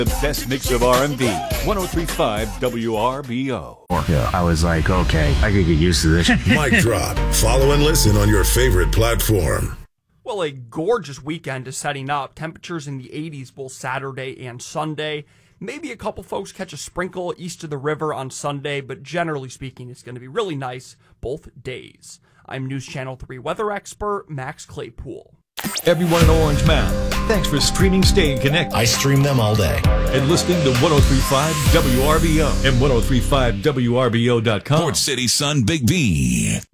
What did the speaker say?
The best mix of R&B. 103.5 WRBO. Yeah, I was like, okay, I could get used to this. Mic drop. Follow and listen on your favorite platform. Well, a gorgeous weekend is setting up. Temperatures in the 80s both Saturday and Sunday. Maybe a couple folks catch a sprinkle east of the river on Sunday, but generally speaking, it's going to be really nice both days. I'm News Channel 3 weather expert Max Claypool. Everyone in Orange Mound, thanks for streaming Staying Connected. I stream them all day. And listening to 103.5 WRBO and 103.5WRBO.com. Port City Sun, Big B.